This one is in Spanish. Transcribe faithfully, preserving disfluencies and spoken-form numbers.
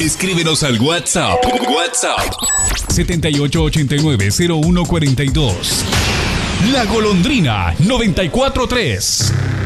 Escríbenos al WhatsApp. WhatsApp. setenta y ocho ochenta y nueve cero uno cuarenta y dos. La Golondrina noventa y cuatro tres.